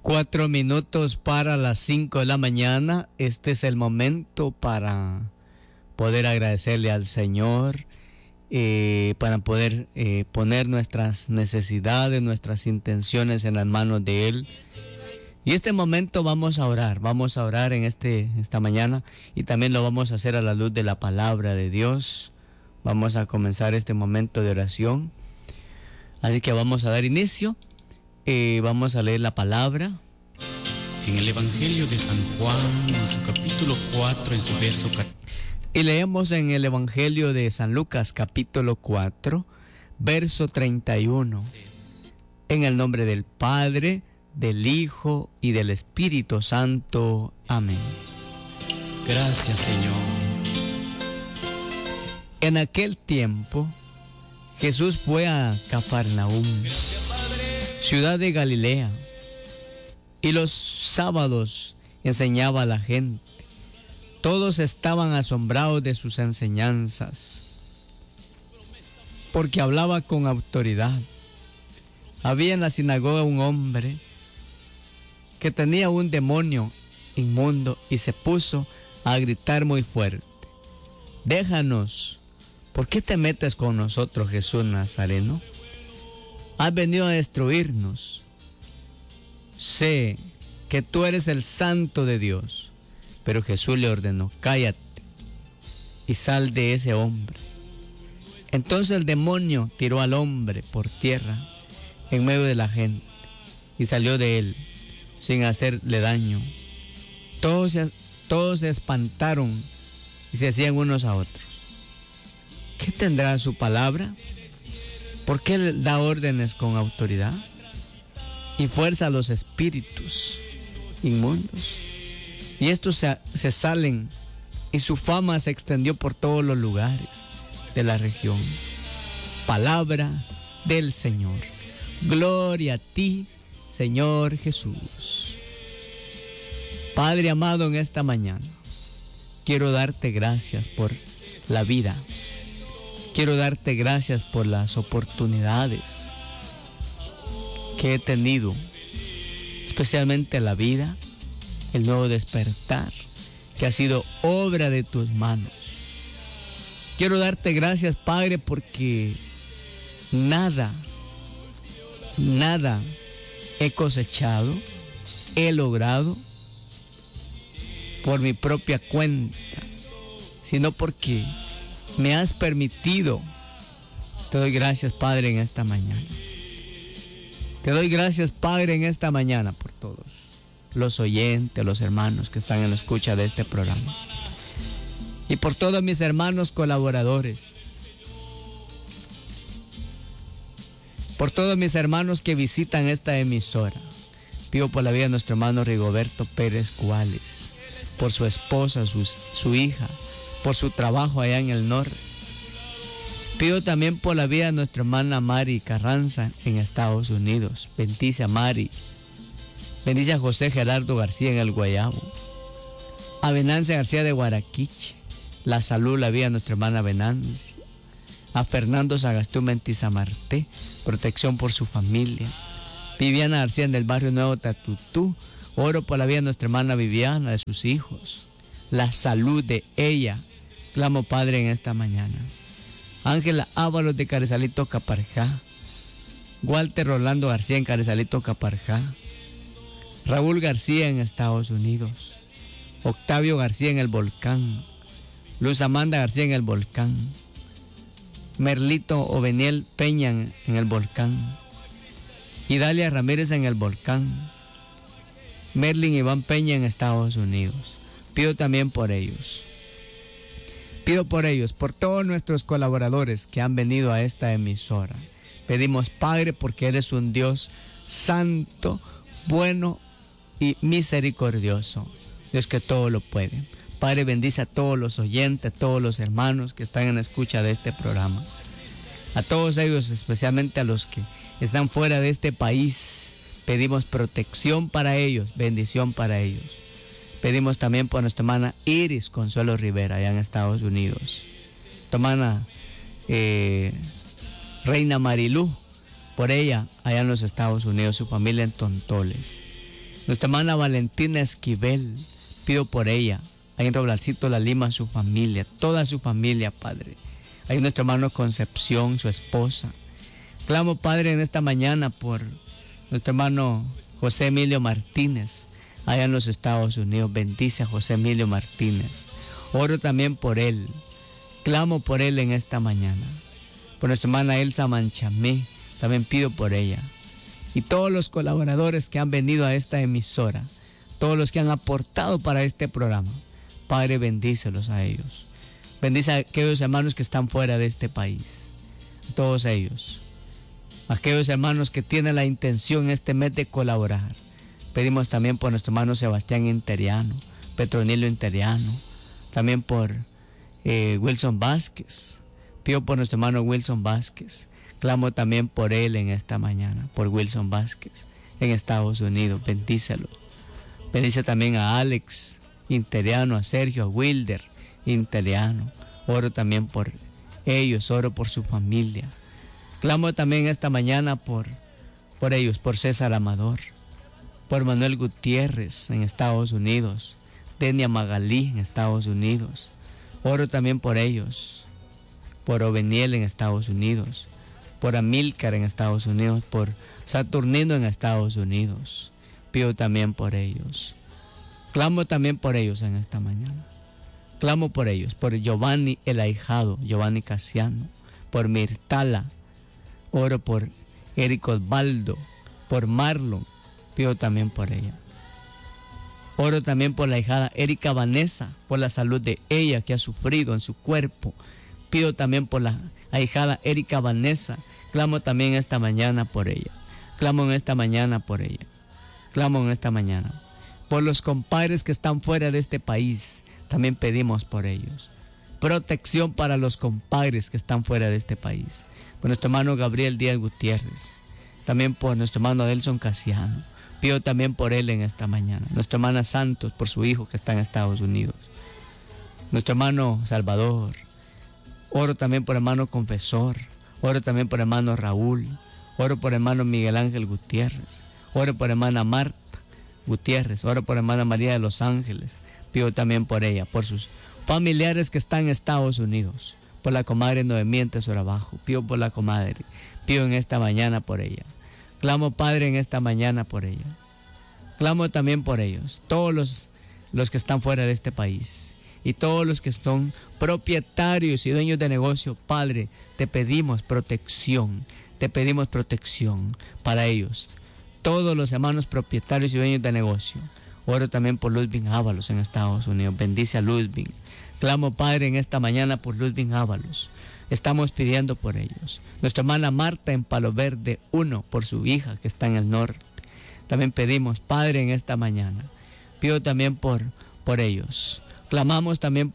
4 minutos para las 5 de la mañana. Este es el momento para poder agradecerle al Señor, para poder poner nuestras necesidades, nuestras intenciones en las manos de Él. Y este momento vamos a orar en esta mañana, y también lo vamos a hacer a la luz de la palabra de Dios. Vamos a comenzar este momento de oración. Así que vamos a dar inicio. Vamos a leer la palabra. En el Evangelio de San Juan, en su capítulo 4, en su verso 14. Y leemos en el Evangelio de San Lucas, capítulo 4, verso 31. En el nombre del Padre, del Hijo y del Espíritu Santo. Amén. Gracias, Señor. En aquel tiempo, Jesús fue a Cafarnaúm, ciudad de Galilea, y los sábados enseñaba a la gente. Todos estaban asombrados de sus enseñanzas, porque hablaba con autoridad. Había en la sinagoga un hombre que tenía un demonio inmundo y se puso a gritar muy fuerte: déjanos, ¿por qué te metes con nosotros, Jesús Nazareno? Has venido a destruirnos. Sé que tú eres el Santo de Dios. Pero Jesús le ordenó: cállate y sal de ese hombre. Entonces el demonio tiró al hombre por tierra en medio de la gente y salió de él sin hacerle daño. Todos se espantaron y se hacían unos a otros: ¿qué tendrá su palabra? ¿Por qué le da órdenes con autoridad y fuerza a los espíritus inmundos? Y estos se salen, y su fama se extendió por todos los lugares de la región. Palabra del Señor. Gloria a ti, Señor Jesús. Padre amado, en esta mañana quiero darte gracias por la vida. Quiero darte gracias por las oportunidades que he tenido, especialmente la vida, el nuevo despertar, que ha sido obra de tus manos. Quiero darte gracias, Padre, porque nada he cosechado, he logrado por mi propia cuenta, sino porque me has permitido. Te doy gracias, Padre, en esta mañana. Te doy gracias, Padre, en esta mañana por todos los oyentes, los hermanos que están en la escucha de este programa, y por todos mis hermanos colaboradores, por todos mis hermanos que visitan esta emisora. Pido por la vida de nuestro hermano Rigoberto Pérez Cuales, por su esposa, su hija, por su trabajo allá en el norte. Pido también por la vida de nuestra hermana Mari Carranza en Estados Unidos. Bendice a Mari. Bendice a José Gerardo García en el Guayabo, a Venancia García de Guaraquiche, la salud, la vida de nuestra hermana Venancia, a Fernando Sagastuma en Tizamarté, protección por su familia, Viviana García en el barrio Nuevo Tatutú, oro por la vida de nuestra hermana Viviana, de sus hijos, la salud de ella, clamo, Padre, en esta mañana. Ángela Ábalos de Carrizalito, Caparjá, Walter Rolando García en Carrizalito, Caparjá, Raúl García en Estados Unidos, Octavio García en el Volcán, Luz Amanda García en el Volcán, Merlito Oveniel Peña en el Volcán, Idalia Ramírez en el Volcán, Merlin Iván Peña en Estados Unidos. Pido también por ellos. Pido por ellos, por todos nuestros colaboradores que han venido a esta emisora. Pedimos, Padre, porque eres un Dios santo, bueno y misericordioso, Dios que todo lo puede. Padre, bendice a todos los oyentes, a todos los hermanos que están en la escucha de este programa, a todos ellos, especialmente a los que están fuera de este país. Pedimos protección para ellos, bendición para ellos. Pedimos también por nuestra hermana Iris Consuelo Rivera, allá en Estados Unidos. Tu hermana Reina Marilú, por ella, allá en los Estados Unidos, su familia en Tontoles. Nuestra hermana Valentina Esquivel, pido por ella. Ahí en Roblalcito La Lima, su familia, toda su familia, Padre. Ahí nuestro hermano Concepción, su esposa. Clamo, Padre, en esta mañana por nuestro hermano José Emilio Martínez, allá en los Estados Unidos. Bendice a José Emilio Martínez. Oro también por él. Clamo por él en esta mañana. Por nuestra hermana Elsa Manchamé, también pido por ella. Y todos los colaboradores que han venido a esta emisora, todos los que han aportado para este programa, Padre, bendícelos a ellos. Bendice a aquellos hermanos que están fuera de este país, todos ellos. Aquellos hermanos que tienen la intención este mes de colaborar. Pedimos también por nuestro hermano Sebastián Interiano, Petronilo Interiano, también por Wilson Vázquez. Pido por nuestro hermano Wilson Vázquez. Clamo también por él en esta mañana, por Wilson Vázquez en Estados Unidos. Bendícelo. Bendice también a Alex Interiano, a Sergio, a Wilder Interiano. Oro también por ellos, oro por su familia. Clamo también esta mañana por ellos, por César Amador, por Manuel Gutiérrez en Estados Unidos, Denia Magalí en Estados Unidos. Oro también por ellos, por Oveniel en Estados Unidos, por Amílcar en Estados Unidos, por Saturnino en Estados Unidos. Pido también por ellos. Clamo también por ellos en esta mañana. Clamo por ellos, por Giovanni el ahijado, Giovanni Casiano, por Mirtala. Oro por Eric Osvaldo, por Marlon. Pido también por ella. Oro también por la ahijada Erika Vanessa, por la salud de ella que ha sufrido en su cuerpo. Pido también por la ahijada Erika Vanessa. Clamo también esta mañana por ella. Clamo en esta mañana por ella. Clamo en esta mañana. Por los compadres que están fuera de este país, también pedimos por ellos. Protección para los compadres que están fuera de este país. Por nuestro hermano Gabriel Díaz Gutiérrez. También por nuestro hermano Adelson Casiano. Pido también por él en esta mañana. Nuestra hermana Santos, por su hijo que está en Estados Unidos. Nuestro hermano Salvador. Oro también por hermano Confesor. Oro también por hermano Raúl. Oro por hermano Miguel Ángel Gutiérrez. Oro por hermana Marta Gutiérrez. Oro por hermana María de los Ángeles. Pido también por ella, por sus familiares que están en Estados Unidos. Por la comadre Noemí en Tesoro Abajo. Pido por la comadre. Pido en esta mañana por ella. Clamo, Padre, en esta mañana por ella. Clamo también por ellos. Todos los que están fuera de este país. Y todos los que son propietarios y dueños de negocio, Padre, te pedimos protección. Te pedimos protección para ellos. Todos los hermanos propietarios y dueños de negocio. Oro también por Ludwig Ábalos en Estados Unidos. Bendice a Ludwig. Clamo, Padre, en esta mañana por Ludwig Ábalos. Estamos pidiendo por ellos. Nuestra hermana Marta en Palo Verde 1, por su hija que está en el norte. También pedimos, Padre, en esta mañana. Pido también por ellos. Clamo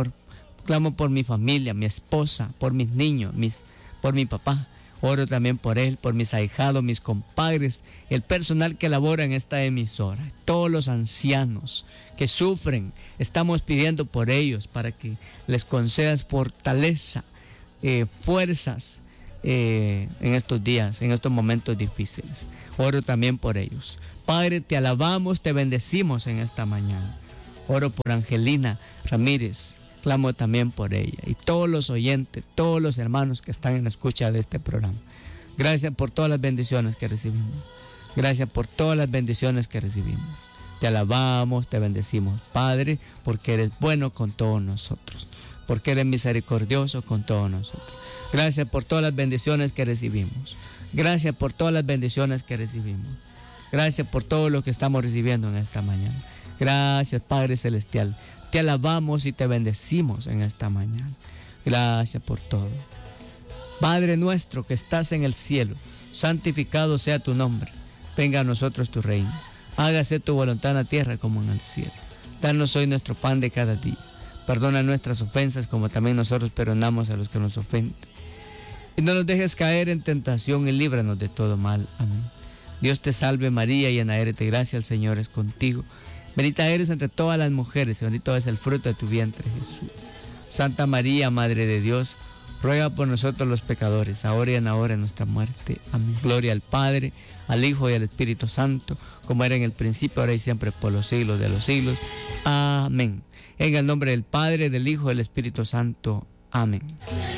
por mi familia, mi esposa, por mis niños, por mi papá. Oro también por él, por mis ahijados, mis compadres, el personal que labora en esta emisora, todos los ancianos que sufren. Estamos pidiendo por ellos para que les concedas fortaleza, fuerzas en estos días, en estos momentos difíciles. Oro también por ellos. Padre, te alabamos, te bendecimos en esta mañana. Oro por Angelina Ramírez. Clamo también por ella y todos los oyentes, todos los hermanos que están en la escucha de este programa. Gracias por todas las bendiciones que recibimos. Gracias por todas las bendiciones que recibimos. Te alabamos, te bendecimos, Padre, porque eres bueno con todos nosotros, porque eres misericordioso con todos nosotros. Gracias por todas las bendiciones que recibimos. Gracias por todas las bendiciones que recibimos. Gracias por todo lo que estamos recibiendo en esta mañana. Gracias, Padre Celestial. Te alabamos y te bendecimos en esta mañana. Gracias por todo. Padre nuestro que estás en el cielo, santificado sea tu nombre. Venga a nosotros tu reino. Hágase tu voluntad en la tierra como en el cielo. Danos hoy nuestro pan de cada día. Perdona nuestras ofensas como también nosotros perdonamos a los que nos ofenden. Y no nos dejes caer en tentación y líbranos de todo mal. Amén. Dios te salve María, llena eres de gracia, el Señor es contigo. Bendita eres entre todas las mujeres, y bendito es el fruto de tu vientre, Jesús. Santa María, Madre de Dios, ruega por nosotros los pecadores, ahora y en la hora de nuestra muerte. Amén. Gloria al Padre, al Hijo y al Espíritu Santo, como era en el principio, ahora y siempre, por los siglos de los siglos. Amén. En el nombre del Padre, del Hijo y del Espíritu Santo. Amén.